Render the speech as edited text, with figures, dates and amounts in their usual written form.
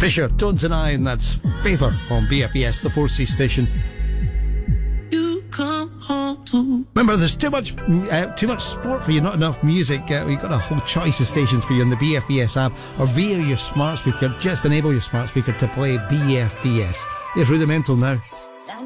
Fisher, Tones and I, and that's Favour on BFBS, the 4C station. You come home to. Remember, there's too much sport for you, not enough music. We've got a whole choice of stations for you on the BFBS app or via your smart speaker. Just enable your smart speaker to play BFBS. It's Rudimental now.